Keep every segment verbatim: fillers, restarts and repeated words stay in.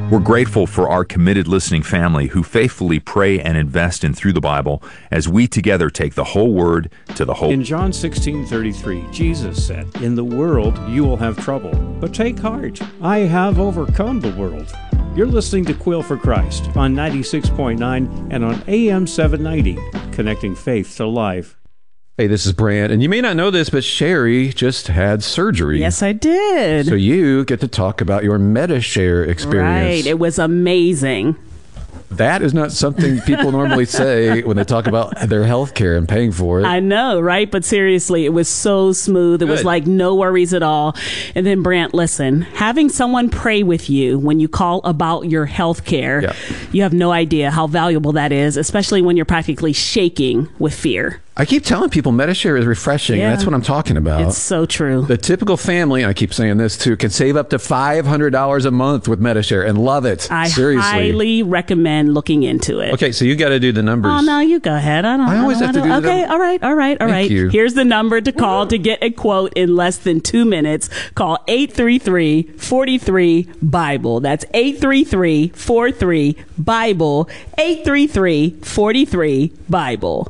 We're grateful for our committed listening family who faithfully pray and invest in Through the Bible as we together take the whole Word to the whole... In John sixteen thirty-three, Jesus said, "In the world you will have trouble, but take heart. I have overcome the world." You're listening to Quill for Christ on ninety-six point nine and on A M seven ninety, connecting faith to life. Hey, this is Brant, and you may not know this, but Sherry just had surgery. Yes, I did. So you get to talk about your MediShare experience. Right, it was amazing. That is not something people normally say when they talk about their health care and paying for it. I know, right? But seriously, it was so smooth. It Good. was like no worries at all. And then, Brant, listen, having someone pray with you when you call about your health care, Yeah. you have no idea how valuable that is, especially when you're practically shaking with fear. I keep telling people MediShare is refreshing. Yeah. And that's what I'm talking about. It's so true. The typical family, and I keep saying this too, can save up to five hundred dollars a month with MediShare and love it. I Seriously. highly recommend looking into it. Okay, so you got to do the numbers. Oh, no, you go ahead. I don't I always I don't, have to I don't- do the Okay, num- all right, all right, all Thank right. you. Here's the number to call to get a quote in less than two minutes. Call eight three three, four three, Bible. That's eight three three, four three, Bible. eight three three, four three, Bible.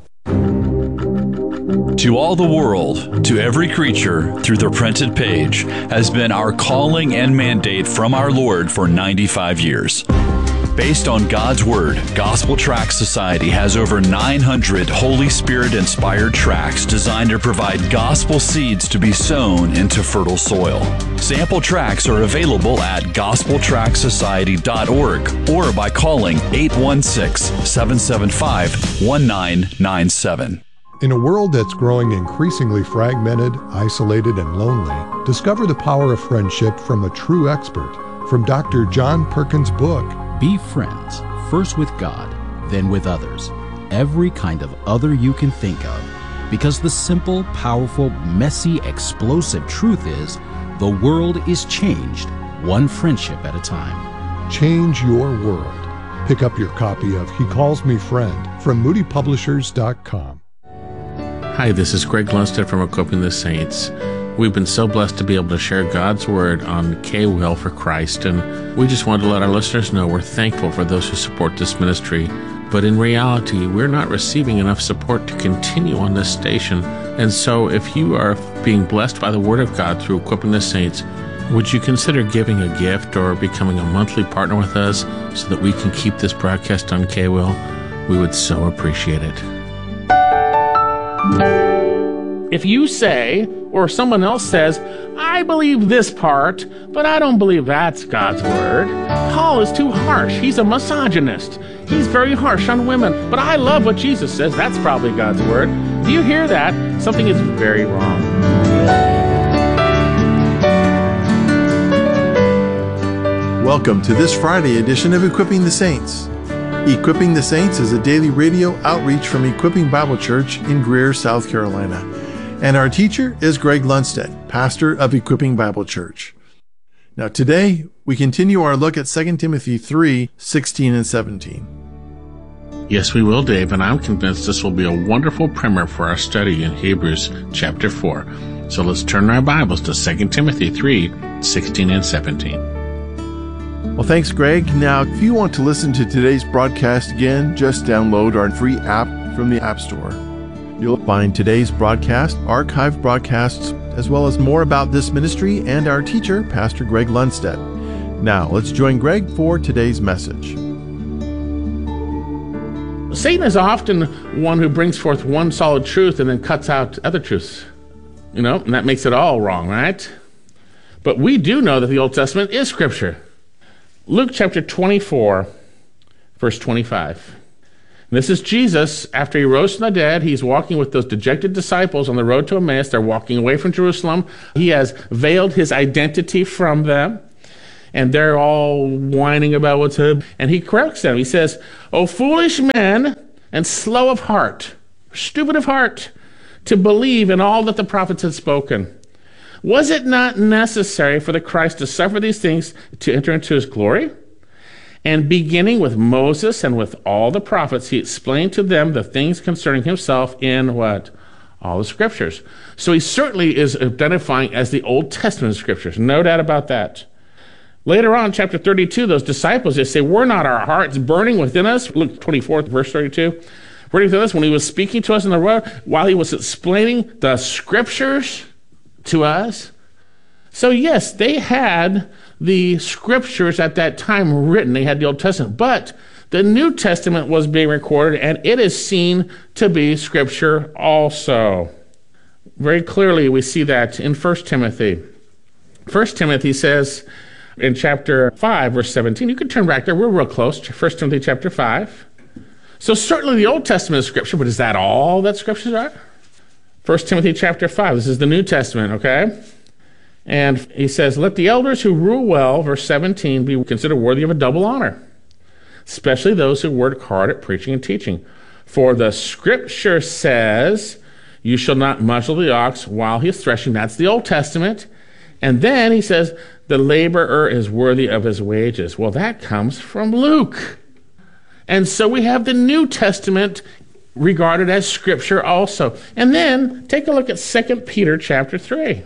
To all the world, to every creature, through the printed page, has been our calling and mandate from our Lord for ninety-five years. Based on God's Word, Gospel Tract Society has over nine hundred Holy Spirit-inspired tracts designed to provide gospel seeds to be sown into fertile soil. Sample tracts are available at gospel tract society dot org or by calling eight one six, seven seven five, one nine nine seven. In a world that's growing increasingly fragmented, isolated, and lonely, discover the power of friendship from a true expert. From Doctor John Perkins' book, Be Friends, first with God, then with others. Every kind of other you can think of. Because the simple, powerful, messy, explosive truth is, the world is changed one friendship at a time. Change Your World. Pick up your copy of He Calls Me Friend from moody publishers dot com. Hi, this is Greg Lundstedt from Equipping the Saints. We've been so blessed to be able to share God's Word on K-Will for Christ, and we just wanted to let our listeners know we're thankful for those who support this ministry. But in reality, we're not receiving enough support to continue on this station. And so if you are being blessed by the Word of God through Equipping the Saints, would you consider giving a gift or becoming a monthly partner with us so that we can keep this broadcast on K-Will? We would so appreciate it. If you say, or someone else says, I believe this part, but I don't believe that's God's Word, Paul is too harsh. He's a misogynist. He's very harsh on women. But I love what Jesus says. That's probably God's Word. Do you hear that? Something is very wrong. Welcome to this Friday edition of Equipping the Saints. Equipping the Saints is a daily radio outreach from Equipping Bible Church in Greer, South Carolina. And our teacher is Greg Lundstedt, pastor of Equipping Bible Church. Now today, we continue our look at Second Timothy three, sixteen and seventeen. Yes, we will, Dave, and I'm convinced this will be a wonderful primer for our study in Hebrews chapter four. So let's turn our Bibles to Second Timothy three, sixteen and seventeen. Well, thanks, Greg. Now, if you want to listen to today's broadcast again, just download our free app from the App Store. You'll find today's broadcast, archived broadcasts, as well as more about this ministry and our teacher, Pastor Greg Lundstedt. Now, let's join Greg for today's message. Satan is often one who brings forth one solid truth and then cuts out other truths. You know, and that makes it all wrong, right? But we do know that the Old Testament is Scripture. Luke chapter twenty-four, verse twenty-five. This is Jesus. After he rose from the dead, he's walking with those dejected disciples on the road to Emmaus. They're walking away from Jerusalem. He has veiled his identity from them, and they're all whining about what's up. And he corrects them. He says, "O foolish men and slow of heart, stupid of heart, to believe in all that the prophets had spoken. Was it not necessary for the Christ to suffer these things to enter into his glory?" And beginning with Moses and with all the prophets, he explained to them the things concerning himself in what? All the scriptures. So he certainly is identifying as the Old Testament scriptures. No doubt about that. Later on, chapter thirty-two, those disciples, they say, were not our hearts burning within us? Luke twenty-four, verse thirty-two. Burning within us when he was speaking to us in the road, while he was explaining the scriptures to us. So yes, they had the scriptures at that time written. They had the Old Testament, but the New Testament was being recorded, and it is seen to be scripture also. Very clearly, we see that in First Timothy. First Timothy says in chapter five, verse seventeen, you can turn back there, we're real close, First Timothy chapter five. So certainly the Old Testament is scripture, but is that all that scriptures are? First Timothy chapter five, this is the New Testament, okay? And he says, let the elders who rule well, verse seventeen, be considered worthy of a double honor, especially those who work hard at preaching and teaching. For the scripture says, you shall not muzzle the ox while he is threshing. That's the Old Testament. And then he says, the laborer is worthy of his wages. Well, that comes from Luke. And so we have the New Testament regarded as scripture also. And then take a look at Second Peter chapter three.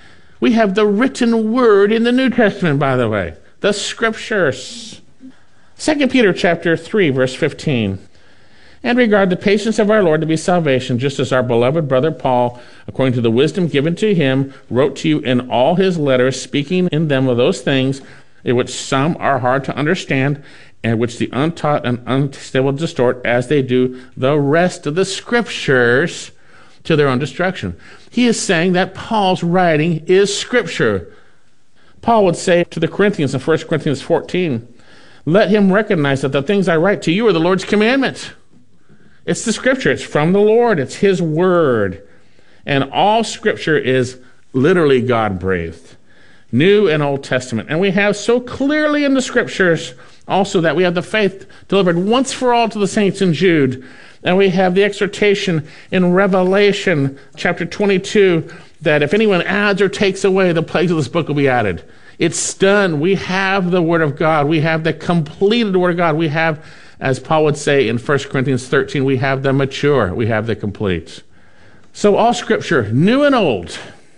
We have the written word in the New Testament, by the way, the scriptures. Second Peter chapter three, verse fifteen. And regard the patience of our Lord to be salvation, just as our beloved brother Paul, according to the wisdom given to him, wrote to you in all his letters, speaking in them of those things in which some are hard to understand, and which the untaught and unstable distort, as they do the rest of the scriptures, to their own destruction. He is saying that Paul's writing is scripture. Paul would say to the Corinthians in First Corinthians fourteen, let him recognize that the things I write to you are the Lord's commandment. It's the scripture. It's from the Lord. It's his word. And all scripture is literally God-breathed, New and Old Testament. And we have so clearly in the scriptures also that we have the faith delivered once for all to the saints in Jude. And we have the exhortation in Revelation chapter twenty-two that if anyone adds or takes away, the plagues of this book will be added. It's done. We have the Word of God. We have the completed Word of God. We have, as Paul would say in First Corinthians thirteen, we have the mature. We have the complete. So all Scripture, new and old,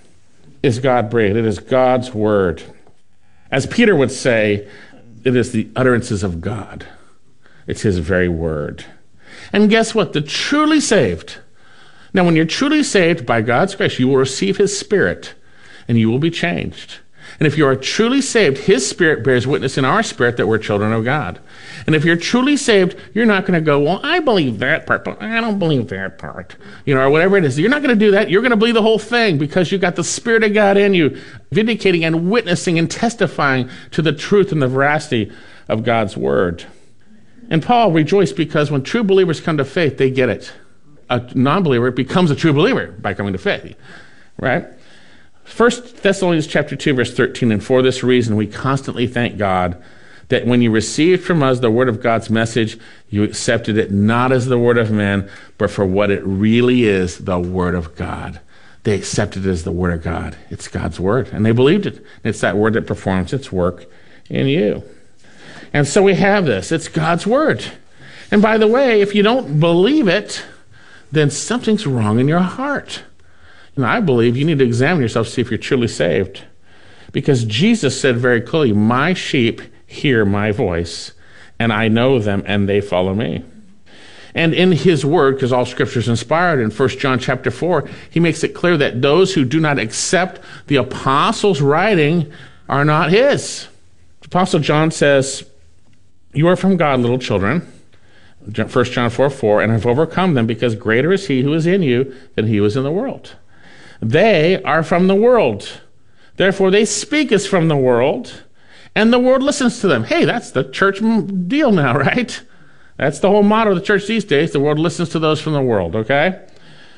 is God-breathed. It is God's Word. As Peter would say, it is the utterances of God. It's his very word. And guess what? The truly saved. Now, when you're truly saved by God's grace, you will receive his Spirit, and you will be changed. And if you are truly saved, his Spirit bears witness in our spirit that we're children of God. And if you're truly saved, you're not going to go, well, I believe that part, but I don't believe that part, you know, or whatever it is. You're not going to do that. You're going to believe the whole thing because you've got the Spirit of God in you, vindicating and witnessing and testifying to the truth and the veracity of God's word. And Paul rejoiced because when true believers come to faith, they get it. A non-believer becomes a true believer by coming to faith, right? First Thessalonians chapter two, verse thirteen, and for this reason we constantly thank God that when you received from us the word of God's message, you accepted it not as the word of men, but for what it really is, the word of God. They accepted it as the word of God. It's God's word, and they believed it. It's that word that performs its work in you. And so we have this. It's God's word. And by the way, if you don't believe it, then something's wrong in your heart. And I believe you need to examine yourself to see if you're truly saved. Because Jesus said very clearly, my sheep hear my voice, and I know them, and they follow me. And in his word, because all scripture is inspired, in First John chapter four, he makes it clear that those who do not accept the apostles' writing are not his. Apostle John says, you are from God, little children, First John four four, and have overcome them, because greater is he who is in you than he who is in the world. They are from the world. Therefore, they speak as from the world, and the world listens to them. Hey, that's the church deal now, right? That's the whole motto of the church these days. The world listens to those from the world, okay?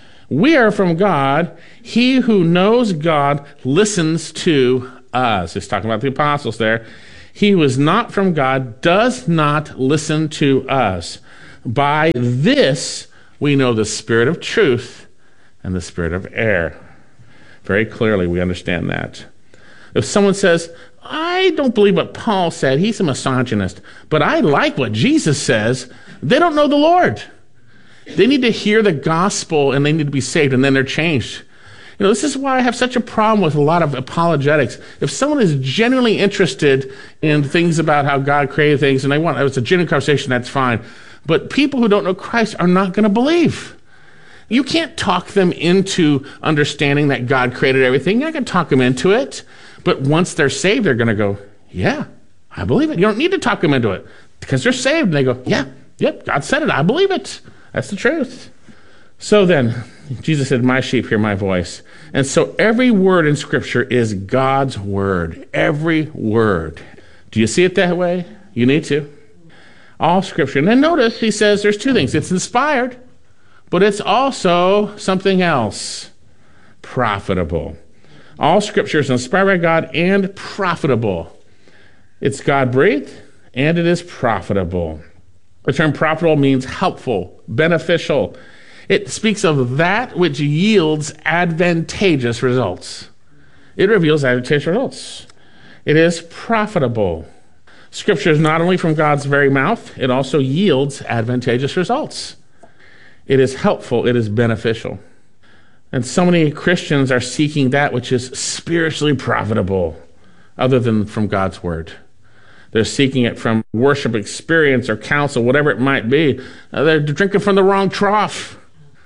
We are from God. He who knows God listens to us. He's talking about the apostles there. He who is not from God does not listen to us. By this, we know the spirit of truth and the spirit of error. Very clearly, we understand that. If someone says, I don't believe what Paul said, he's a misogynist, but I like what Jesus says, they don't know the Lord. They need to hear the gospel, and they need to be saved, and then they're changed. You know, this is why I have such a problem with a lot of apologetics. If someone is genuinely interested in things about how God created things, and they want, it's a genuine conversation, that's fine. But people who don't know Christ are not going to believe. You can't talk them into understanding that God created everything. You're not going to talk them into it. But once they're saved, they're going to go, yeah, I believe it. You don't need to talk them into it because they're saved. And they go, yeah, yep, God said it. I believe it. That's the truth. So then, Jesus said, my sheep hear my voice. And so every word in Scripture is God's word. Every word. Do you see it that way? You need to. All Scripture. And then notice he says there's two things. It's inspired, but it's also something else. Profitable. All Scripture is inspired by God and profitable. It's God-breathed, and it is profitable. The term profitable means helpful, beneficial. It speaks of that which yields advantageous results. It reveals advantageous results. It is profitable. Scripture is not only from God's very mouth, it also yields advantageous results. It is helpful, it is beneficial. And so many Christians are seeking that which is spiritually profitable, other than from God's word. They're seeking it from worship experience or counsel, whatever it might be. Uh, they're drinking from the wrong trough.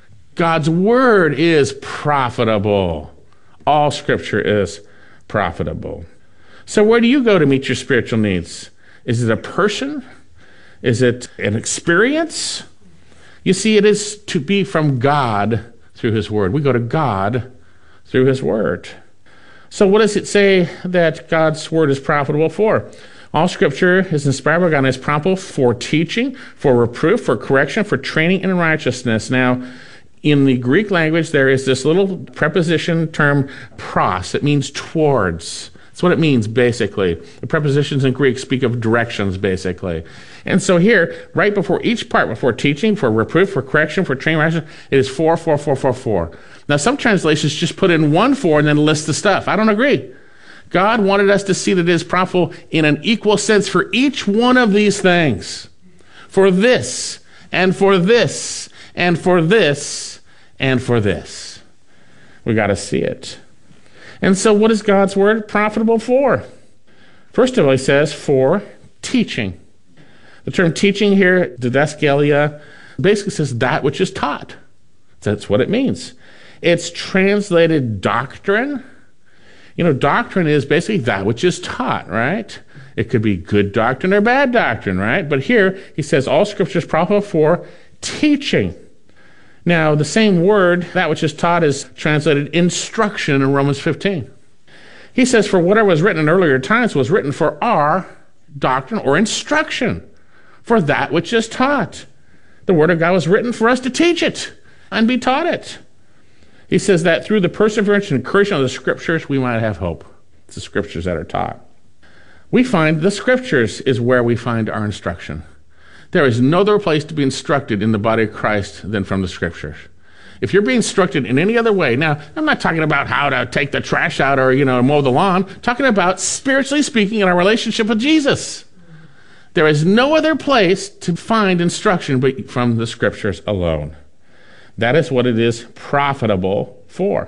God's word is profitable. All Scripture is profitable. So where do you go to meet your spiritual needs? Is it a person? Is it an experience? You see, it is to be from God through his word. We go to God through his word. So what does it say that God's word is profitable for? All Scripture is inspired by God and is profitable for teaching, for reproof, for correction, for training in righteousness. Now, in the Greek language, there is this little preposition term pros. It means towards. That's what it means, basically. The prepositions in Greek speak of directions, basically. And so here, right before each part, before teaching, for reproof, for correction, for training, it is for, for, for, for, for. Now, some translations just put in one for and then list the stuff. I don't agree. God wanted us to see that it is profitable in an equal sense for each one of these things. For this, and for this, and for this, and for this. We got to see it. And so what is God's word profitable for? First of all, he says for teaching. The term teaching here, didascalia, basically says that which is taught. That's what it means. It's translated doctrine. You know, doctrine is basically that which is taught, right? It could be good doctrine or bad doctrine, right? But here, he says all Scripture is profitable for teaching. Now, the same word, that which is taught, is translated instruction in Romans fifteen. He says, for whatever was written in earlier times was written for our doctrine or instruction, for that which is taught. The Word of God was written for us to teach it and be taught it. He says that through the perseverance and encouragement of the Scriptures, we might have hope. It's the Scriptures that are taught. We find the Scriptures is where we find our instruction. There is no other place to be instructed in the body of Christ than from the Scriptures. If you're being instructed in any other way, now, I'm not talking about how to take the trash out or, you know, mow the lawn. I'm talking about, spiritually speaking, in our relationship with Jesus. There is no other place to find instruction but from the Scriptures alone. That is what it is profitable for.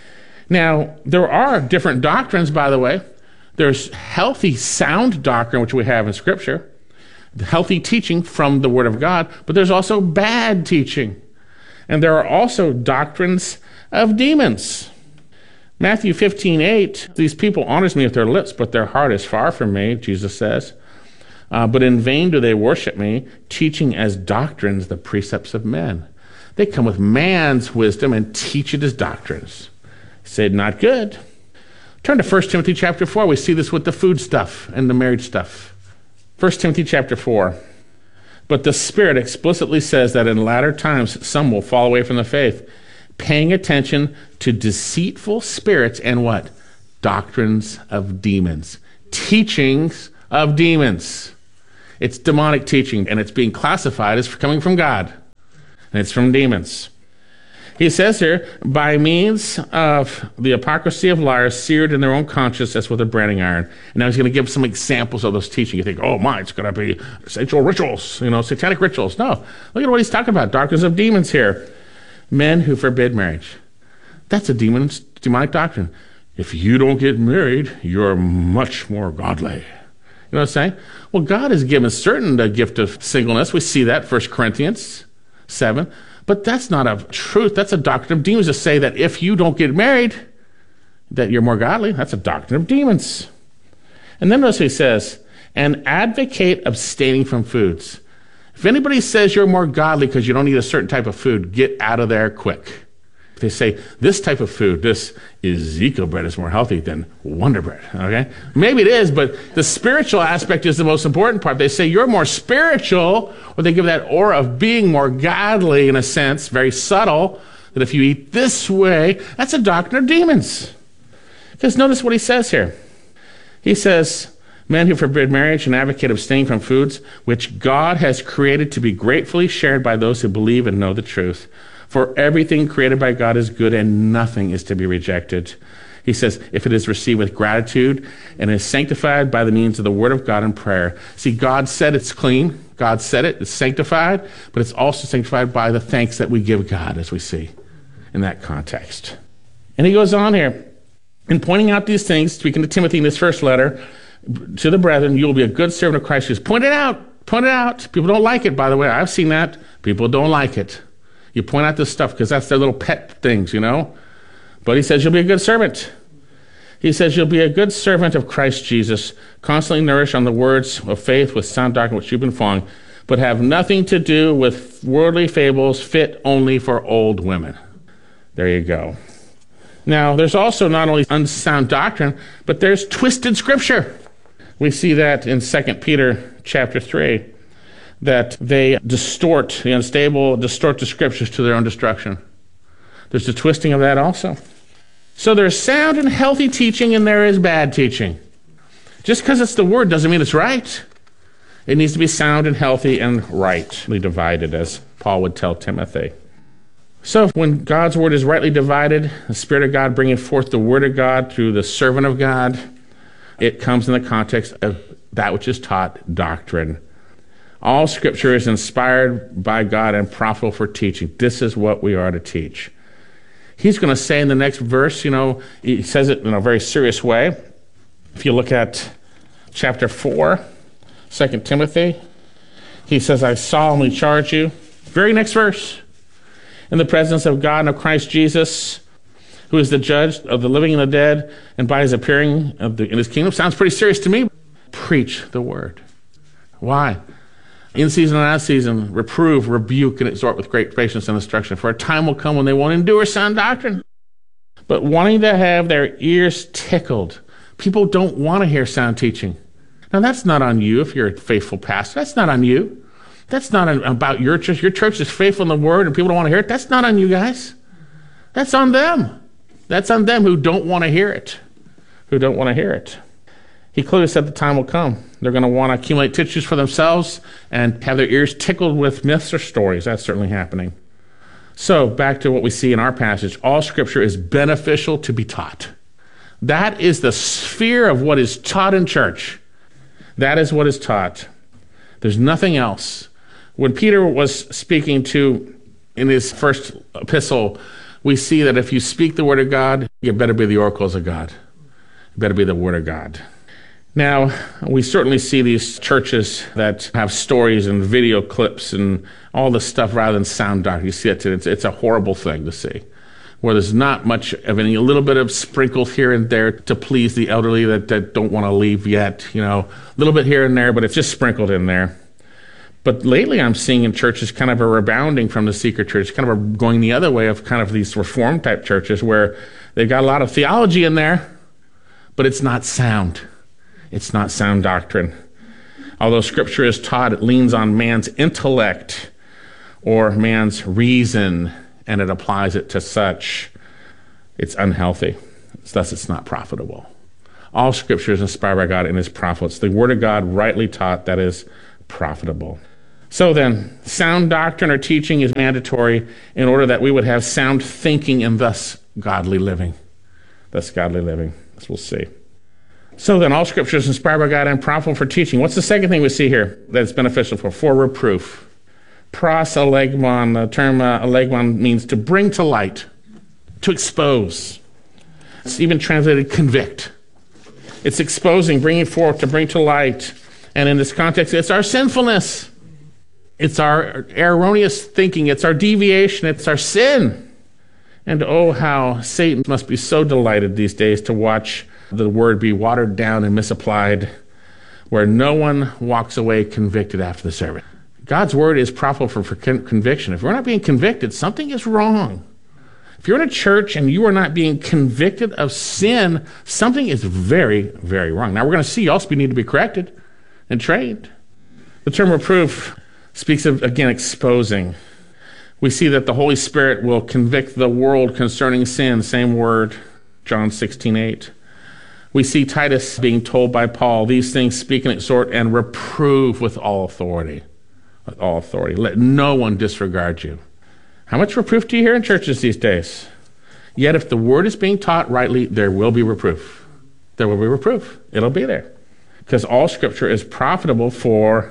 Now, there are different doctrines, by the way. There's healthy, sound doctrine, which we have in Scripture. Healthy teaching from the Word of God, but there's also bad teaching. And there are also doctrines of demons. Matthew fifteen eight, these people honors me with their lips, but their heart is far from me, Jesus says. Uh, but in vain do they worship me, teaching as doctrines the precepts of men. They come with man's wisdom and teach it as doctrines. Say, not good. Turn to First Timothy chapter four. We see this with the food stuff and the marriage stuff. First Timothy chapter four. But the Spirit explicitly says that in latter times some will fall away from the faith, paying attention to deceitful spirits and what? Doctrines of demons. Teachings of demons. It's demonic teaching, and it's being classified as coming from God. And it's from demons. He says here, by means of the hypocrisy of liars seared in their own conscience as with a branding iron. And now he's going to give some examples of those teaching. You think, oh my, it's going to be sexual rituals, you know, satanic rituals. No, look at what he's talking about. Doctrines of demons here. Men who forbid marriage. That's a demon demonic doctrine. If you don't get married, you're much more godly. You know what I'm saying? Well, God has given certain the gift of singleness. We see that, First Corinthians seven. But that's not a truth. That's a doctrine of demons to say that if you don't get married, that you're more godly. That's a doctrine of demons. And then notice he says, and advocate abstaining from foods. If anybody says you're more godly because you don't eat a certain type of food, get out of there quick. If they say this type of food, this Ezekiel bread is more healthy than Wonder Bread, okay? Maybe it is, but the spiritual aspect is the most important part. They say you're more spiritual, or they give that aura of being more godly in a sense, very subtle, that if you eat this way, that's a doctrine of demons. Because notice what he says here. He says, men who forbid marriage and advocate abstaining from foods which God has created to be gratefully shared by those who believe and know the truth. For everything created by God is good and nothing is to be rejected. He says, if it is received with gratitude and is sanctified by the means of the word of God and prayer. See, God said it's clean. God said it. It's sanctified, but it's also sanctified by the thanks that we give God, as we see in that context. And he goes on here. In pointing out these things, speaking to Timothy in his first letter, to the brethren, you will be a good servant of Christ Jesus. Point it out. Point it out. People don't like it, by the way. I've seen that. People don't like it. You point out this stuff because that's their little pet things, you know. But he says you'll be a good servant. He says you'll be a good servant of Christ Jesus, constantly nourished on the words of faith with sound doctrine which you've been following, but have nothing to do with worldly fables fit only for old women. There you go. Now, there's also not only unsound doctrine, but there's twisted scripture. We see that in Second Peter chapter three. That they distort, the unstable distort the scriptures to their own destruction. There's the twisting of that also. So there's sound and healthy teaching and there is bad teaching. Just because it's the word doesn't mean it's right. It needs to be sound and healthy and rightly divided, as Paul would tell Timothy. So when God's word is rightly divided, the Spirit of God bringing forth the word of God through the servant of God, it comes in the context of that which is taught, doctrine. All scripture is inspired by God and profitable for teaching. This is what we are to teach. He's going to say in the next verse, you know, he says it in a very serious way. If you look at chapter four, Second Timothy, he says, I solemnly charge you. Very next verse. In the presence of God and of Christ Jesus, who is the judge of the living and the dead, and by his appearing of the, in his kingdom. Sounds pretty serious to me. Preach the word. Why? In season and out of season, reprove, rebuke, and exhort with great patience and instruction. For a time will come when they won't endure sound doctrine, but wanting to have their ears tickled. People don't want to hear sound teaching. Now, that's not on you if you're a faithful pastor. That's not on you. That's not about your church. Your church is faithful in the word and people don't want to hear it. That's not on you guys. That's on them. That's on them who don't want to hear it. Who don't want to hear it. He clearly said the time will come. They're going to want to accumulate tissues for themselves and have their ears tickled with myths or stories. That's certainly happening. So, back to what we see in our passage. All scripture is beneficial to be taught. That is the sphere of what is taught in church. That is what is taught. There's nothing else. When Peter was speaking to, in his first epistle, we see that if you speak the word of God, it better be the oracles of God. It better be the word of God. Now, we certainly see these churches that have stories and video clips and all this stuff rather than sound doctrine. You see it today. It's, it's a horrible thing to see, where there's not much of any, a little bit of sprinkled here and there to please the elderly that, that don't want to leave yet, you know, a little bit here and there, but it's just sprinkled in there. But lately I'm seeing in churches kind of a rebounding from the seeker church, kind of a going the other way of kind of these reformed type churches where they've got a lot of theology in there, but it's not sound. It's not sound doctrine. Although scripture is taught, it leans on man's intellect or man's reason, and it applies it to such. It's unhealthy. Thus, it's not profitable. All scripture is inspired by God and is profitable. It's the word of God rightly taught that is profitable. So then, sound doctrine or teaching is mandatory in order that we would have sound thinking and thus godly living. Thus godly living, as we'll see. So then, all scripture is inspired by God and profitable for teaching. What's the second thing we see here that it's beneficial for? For reproof. Pros alegmon, the term uh, alegmon means to bring to light, to expose. It's even translated convict. It's exposing, bringing forth, to bring to light. And in this context, it's our sinfulness. It's our erroneous thinking. It's our deviation. It's our sin. And oh, how Satan must be so delighted these days to watch the word be watered down and misapplied, where no one walks away convicted after the service. God's word is profitable for, for con- conviction. If we're not being convicted, something is wrong. If you're in a church and you are not being convicted of sin, something is very, very wrong. Now, we're going to see also we need to be corrected and trained. The term reproof speaks of, again, exposing. We see that the Holy Spirit will convict the world concerning sin, same word, John sixteen eight. We see Titus being told by Paul, these things speak and exhort and reprove with all authority. With all authority. Let no one disregard you. How much reproof do you hear in churches these days? Yet if the word is being taught rightly, there will be reproof. There will be reproof. It'll be there. Because all Scripture is profitable for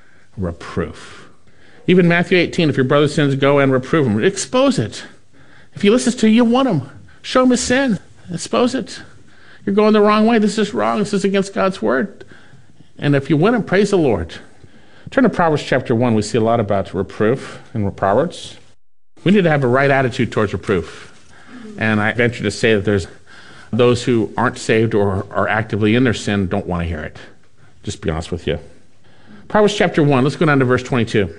reproof. Even Matthew eighteen, if your brother sins, go and reprove him. Expose it. If he listens to you, you want him. Show him his sin. Expose it. You're going the wrong way. This is wrong. This is against God's word. And if you win him, praise the Lord. Turn to Proverbs chapter one. We see a lot about reproof in Proverbs. We need to have a right attitude towards reproof. And I venture to say that there's those who aren't saved or are actively in their sin don't want to hear it. Just be honest with you. Proverbs chapter one. Let's go down to verse twenty-two.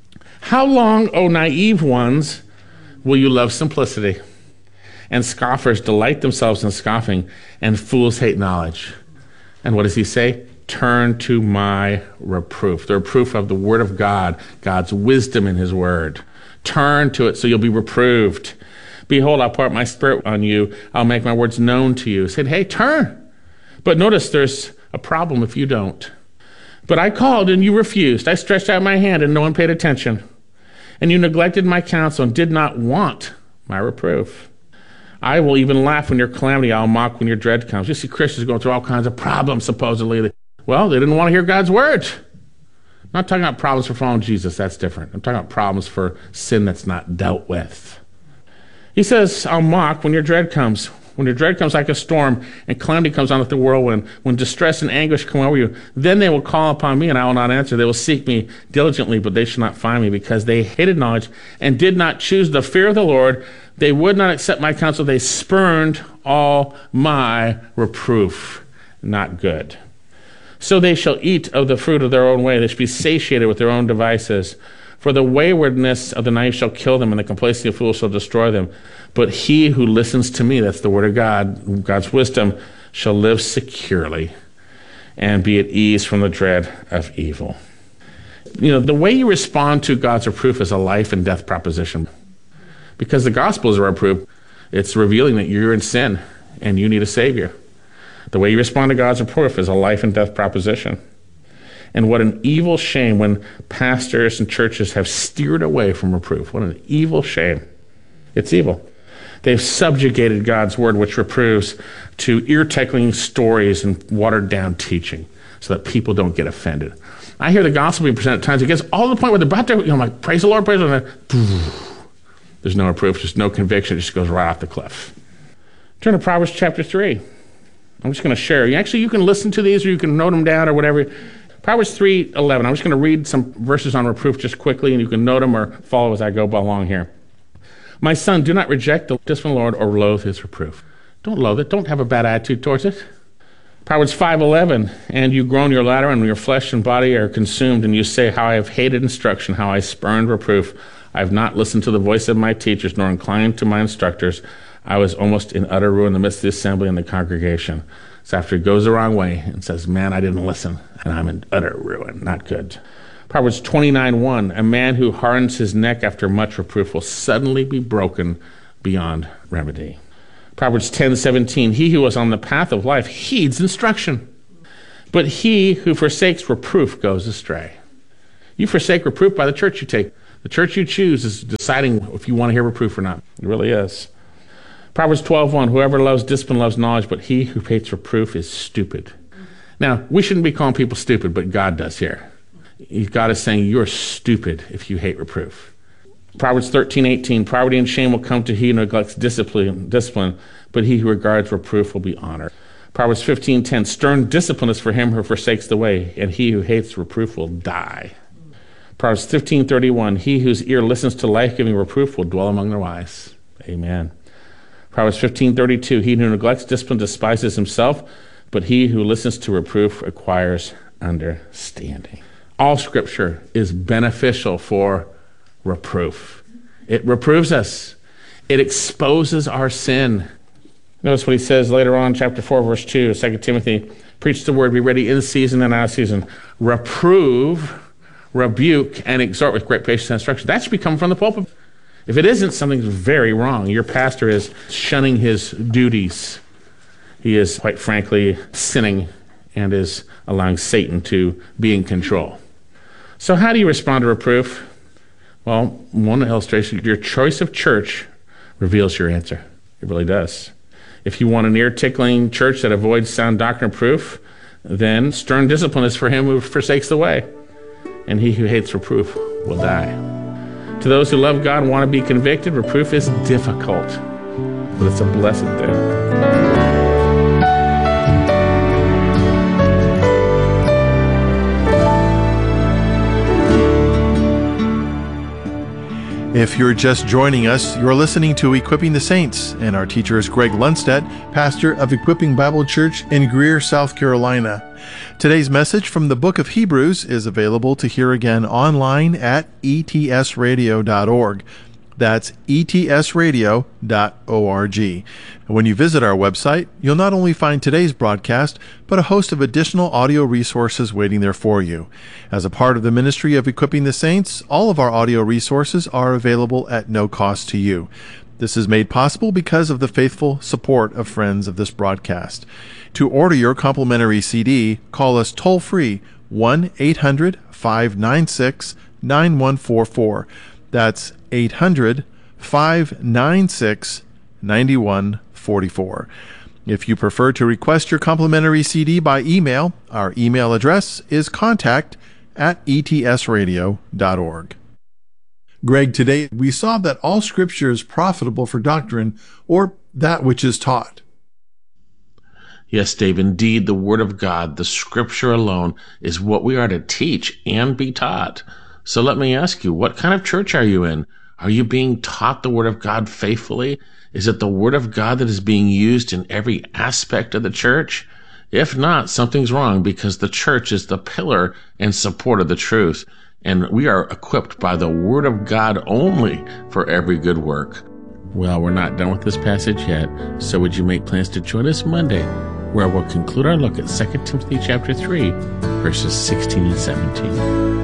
How long, O naive ones, will you love simplicity? And scoffers delight themselves in scoffing, and fools hate knowledge. And what does he say? Turn to my reproof. The reproof of the word of God, God's wisdom in his word. Turn to it so you'll be reproved. Behold, I'll pour out my spirit on you. I'll make my words known to you. He said, hey, turn. But notice there's a problem if you don't. But I called and you refused. I stretched out my hand and no one paid attention. And you neglected my counsel and did not want my reproof. I will even laugh when your calamity. I'll mock when your dread comes. You see Christians going through all kinds of problems, supposedly. Well, they didn't want to hear God's word. I'm not talking about problems for following Jesus. That's different. I'm talking about problems for sin that's not dealt with. He says, I'll mock when your dread comes. When your dread comes like a storm and calamity comes on like the whirlwind, when distress and anguish come over you, then they will call upon me and I will not answer. They will seek me diligently, but they shall not find me because they hated knowledge and did not choose the fear of the Lord. They would not accept my counsel. They spurned all my reproof. Not good. So they shall eat of the fruit of their own way. They shall be satiated with their own devices. For the waywardness of the naive shall kill them, and the complacency of fools shall destroy them. But he who listens to me, that's the word of God, God's wisdom, shall live securely and be at ease from the dread of evil. You know, the way you respond to God's reproof is a life and death proposition. Because the gospel is a reproof, it's revealing that you're in sin and you need a Savior. The way you respond to God's reproof is a life and death proposition. And what an evil shame when pastors and churches have steered away from reproof. What an evil shame. It's evil. They've subjugated God's word, which reproves, to ear-tickling stories and watered-down teaching so that people don't get offended. I hear the gospel being presented at times. It gets all to the point where they're about to, you know, I'm like, praise the Lord, praise the Lord. There's no reproof, there's no conviction. It just goes right off the cliff. Turn to Proverbs chapter three. I'm just going to share. Actually, you can listen to these or you can note them down or whatever. Proverbs three eleven. I'm just going to read some verses on reproof just quickly, and you can note them or follow as I go along here. My son, do not reject the discipline of the Lord or loathe his reproof. Don't loathe it. Don't have a bad attitude towards it. Proverbs five eleven. And you groan your ladder, and your flesh and body are consumed, and you say, how I have hated instruction, how I spurned reproof. I have not listened to the voice of my teachers, nor inclined to my instructors. I was almost in utter ruin in the midst of the assembly and the congregation. So after he goes the wrong way and says, man, I didn't listen, and I'm in utter ruin. Not good. Proverbs twenty-nine one. A man who hardens his neck after much reproof will suddenly be broken beyond remedy. Proverbs ten seventeen. He who is on the path of life heeds instruction, but he who forsakes reproof goes astray. You forsake reproof by the church you take. The church you choose is deciding if you want to hear reproof or not. It really is. Proverbs twelve one. Whoever loves discipline loves knowledge, but he who hates reproof is stupid. Now, we shouldn't be calling people stupid, but God does here. God is saying you're stupid if you hate reproof. Proverbs thirteen eighteen, poverty and shame will come to he who neglects discipline, discipline, but he who regards reproof will be honored. Proverbs fifteen ten, stern discipline is for him who forsakes the way, and he who hates reproof will die. Proverbs fifteen thirty-one, he whose ear listens to life-giving reproof will dwell among the wise. Amen. Proverbs fifteen thirty-two, he who neglects discipline despises himself, but he who listens to reproof acquires understanding. All Scripture is beneficial for reproof. It reproves us. It exposes our sin. Notice what he says later on, chapter four, verse two, Second Timothy, preach the word, be ready in season and out of season. Reprove, rebuke, and exhort with great patience and instruction. That should be coming from the pulpit. If it isn't, something's very wrong. Your pastor is shunning his duties. He is, quite frankly, sinning and is allowing Satan to be in control. So how do you respond to reproof? Well, one illustration, your choice of church reveals your answer. It really does. If you want an ear-tickling church that avoids sound doctrine proof, then stern discipline is for him who forsakes the way, and he who hates reproof will die. To those who love God and want to be convicted, reproof is difficult, but it's a blessed thing. If you're just joining us, you're listening to Equipping the Saints, and our teacher is Greg Lundstedt, pastor of Equipping Bible Church in Greer, South Carolina. Today's message from the book of Hebrews is available to hear again online at e t s radio dot org. That's e t s radio dot org. When you visit our website, you'll not only find today's broadcast, but a host of additional audio resources waiting there for you. As a part of the ministry of Equipping the Saints, all of our audio resources are available at no cost to you. This is made possible because of the faithful support of friends of this broadcast. To order your complimentary C D, call us toll-free one eight hundred five nine six nine one four four. That's eight hundred five nine six nine one four four. If you prefer to request your complimentary C D by email, our email address is contact at e t s radio dot org. Greg, today we saw that all Scripture is profitable for doctrine, or that which is taught. Yes, Dave, indeed, the Word of God, the Scripture alone, is what we are to teach and be taught. So let me ask you, what kind of church are you in? Are you being taught the Word of God faithfully? Is it the Word of God that is being used in every aspect of the church? If not, something's wrong, because the church is the pillar and support of the truth, and we are equipped by the Word of God only for every good work. Well, we're not done with this passage yet, so would you make plans to join us Monday, where we'll conclude our look at Second Timothy chapter three, verses sixteen and seventeen.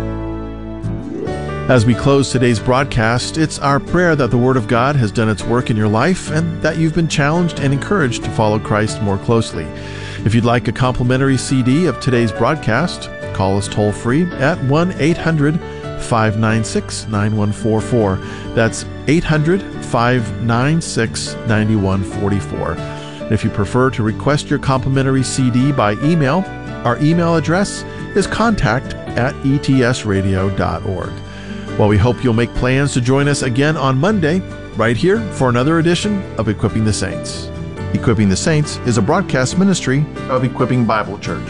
As we close today's broadcast, it's our prayer that the Word of God has done its work in your life and that you've been challenged and encouraged to follow Christ more closely. If you'd like a complimentary C D of today's broadcast, call us toll-free at one eight hundred five nine six nine one four four. That's eight hundred five nine six nine one four four. And if you prefer to request your complimentary C D by email, our email address is contact at e t s radio dot org. Well, we hope you'll make plans to join us again on Monday, right here for another edition of Equipping the Saints. Equipping the Saints is a broadcast ministry of Equipping Bible Church.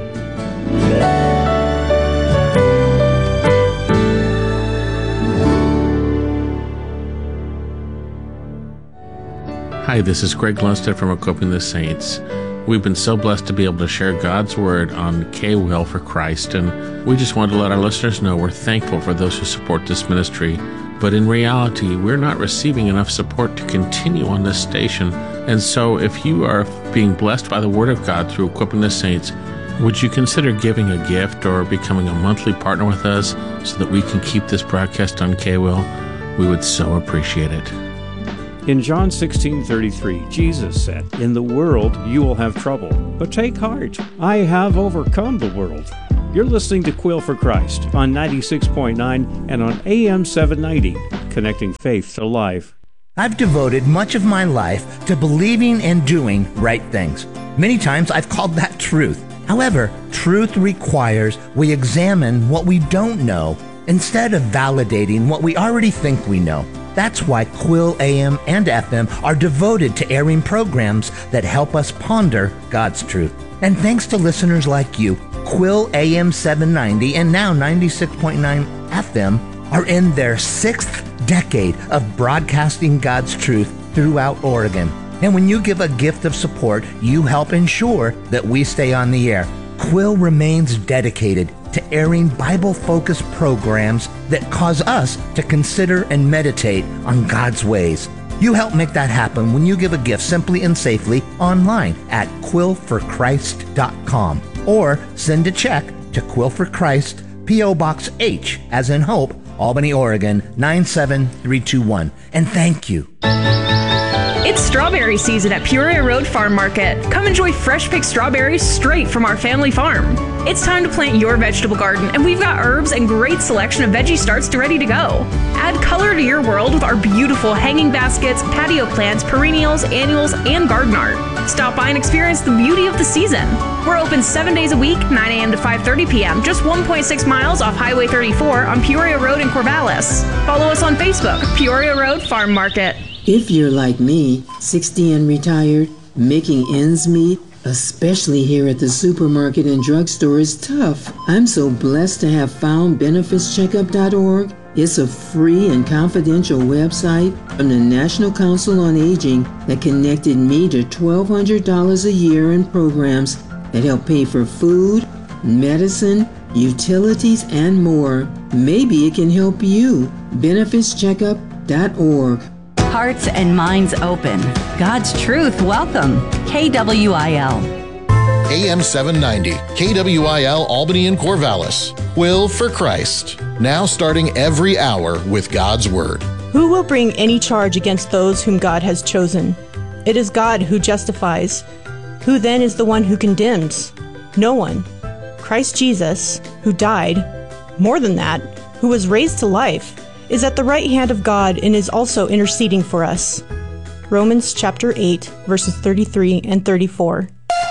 Hi, this is Greg Lundstedt from Equipping the Saints. We've been so blessed to be able to share God's Word on K-Well for Christ, and we just wanted to let our listeners know we're thankful for those who support this ministry. But in reality, we're not receiving enough support to continue on this station. And so if you are being blessed by the Word of God through Equipping the Saints, would you consider giving a gift or becoming a monthly partner with us so that we can keep this broadcast on K-Well? We would so appreciate it. In John sixteen thirty-three, Jesus said, "In the world you will have trouble, but take heart. I have overcome the world." You're listening to Quill for Christ on ninety-six point nine and on A M seven ninety, connecting faith to life. I've devoted much of my life to believing and doing right things. Many times I've called that truth. However, truth requires we examine what we don't know instead of validating what we already think we know. That's why Quill A M and F M are devoted to airing programs that help us ponder God's truth. And thanks to listeners like you, Quill A M seven ninety and now ninety-six point nine F M are in their sixth decade of broadcasting God's truth throughout Oregon. And when you give a gift of support, you help ensure that we stay on the air. Quill remains dedicated to airing Bible-focused programs that cause us to consider and meditate on God's ways. You help make that happen when you give a gift simply and safely online at quill for christ dot com or send a check to Quill for Christ, P O. Box H, as in Hope, Albany, Oregon, nine seven three two one. And thank you. It's strawberry season at Peoria Road Farm Market. Come enjoy fresh picked strawberries straight from our family farm. It's time to plant your vegetable garden, and we've got herbs and great selection of veggie starts to ready to go. Add color to your world with our beautiful hanging baskets, patio plants, perennials, annuals, and garden art. Stop by and experience the beauty of the season. We're open seven days a week, nine a.m. to five thirty p.m., just one point six miles off Highway thirty-four on Peoria Road in Corvallis. Follow us on Facebook, Peoria Road Farm Market. If you're like me, sixty and retired, making ends meet, especially here at the supermarket and drugstore, is tough. I'm so blessed to have found benefits checkup dot org. It's a free and confidential website from the National Council on Aging that connected me to twelve hundred dollars a year in programs that help pay for food, medicine, utilities, and more. Maybe it can help you. benefits checkup dot org. Hearts and minds open. God's truth, welcome. K W I L. A M seven ninety, K W I L Albany and Corvallis. Quill for Christ. Now starting every hour with God's Word. Who will bring any charge against those whom God has chosen? It is God who justifies. Who then is the one who condemns? No one. Christ Jesus, who died, more than that, who was raised to life, is at the right hand of God and is also interceding for us. Romans chapter eight, verses thirty-three and thirty-four.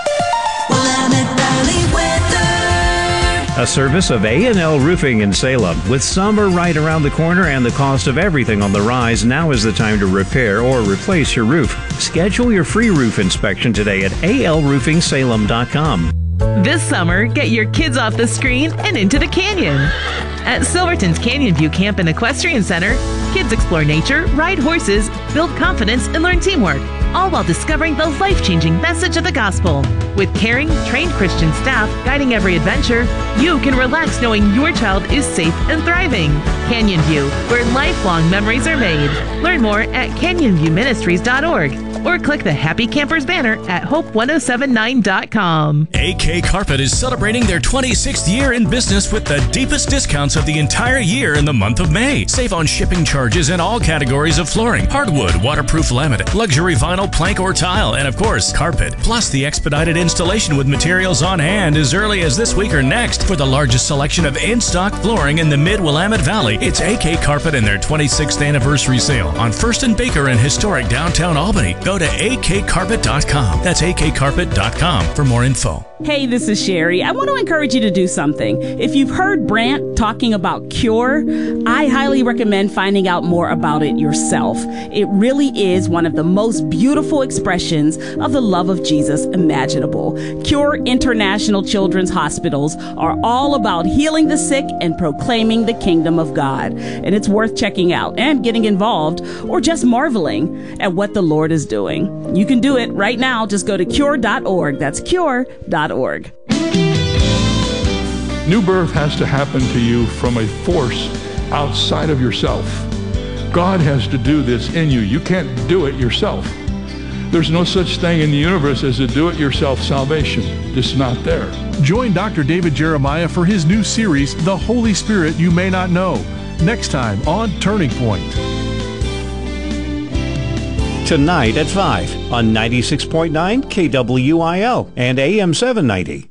A service of A and L Roofing in Salem. With summer right around the corner and the cost of everything on the rise, now is the time to repair or replace your roof. Schedule your free roof inspection today at A L roofing salem dot com. This summer, get your kids off the screen and into the canyon. At Silverton's Canyon View Camp and Equestrian Center, kids explore nature, ride horses, build confidence, and learn teamwork, all while discovering the life-changing message of the gospel. With caring, trained Christian staff guiding every adventure, you can relax knowing your child is safe and thriving. Canyon View, where lifelong memories are made. Learn more at canyon view ministries dot org or click the Happy Campers banner at hope ten seventy-nine dot com. A K Carpet is celebrating their twenty-sixth year in business with the deepest discounts of the entire year in the month of May. Save on shipping charges in all categories of flooring, hardwood, waterproof laminate, luxury vinyl, plank or tile, and of course, carpet. Plus the expedited installation with materials on hand as early as this week or next. For the largest selection of in-stock flooring in the Mid-Willamette Valley, it's A K Carpet and their twenty-sixth anniversary sale on First and Baker in historic downtown Albany. Go to A K carpet dot com. That's A K carpet dot com for more info. Hey, this is Sherry. I want to encourage you to do something. If you've heard Brant talking about Cure, I highly recommend finding out more about it yourself. It really is one of the most beautiful expressions of the love of Jesus imaginable. Cure International Children's Hospitals are all about healing the sick and proclaiming the kingdom of God. And it's worth checking out and getting involved or just marveling at what the Lord is doing. You can do it right now. Just go to cure dot org. That's cure dot org. New birth has to happen to you from a force outside of yourself. God has to do this in you. You can't do it yourself. There's no such thing in the universe as a do-it-yourself salvation. It's not there. Join Doctor David Jeremiah for his new series, The Holy Spirit You May Not Know, next time on Turning Point. Tonight at five on ninety-six point nine K W I L and A M seven ninety.